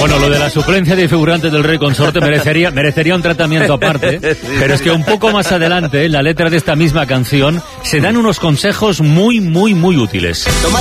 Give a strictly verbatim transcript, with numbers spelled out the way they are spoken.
Bueno, lo de la suplencia de figurante del rey consorte merecería, merecería un tratamiento aparte, pero es que un poco más adelante, en la letra de esta misma canción, se dan unos consejos muy, muy, muy útiles. Tomad